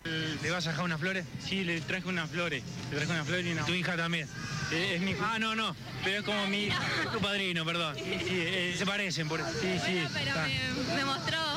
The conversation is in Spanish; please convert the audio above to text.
¿Le vas a dejar unas flores? Sí, le traje unas flores. Le traje unas flores y una... ¿Tu hija también? Es mi... Ah, no. Pero es como mi hija. Tu padrino, perdón. Sí, Se parecen, por eso. Sí, sí. Bueno, pero me mostró